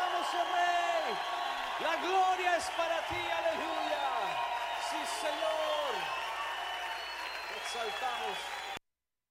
exaltamos, oh Rey. La gloria es para ti, aleluya. Sí, Señor. Te exaltamos.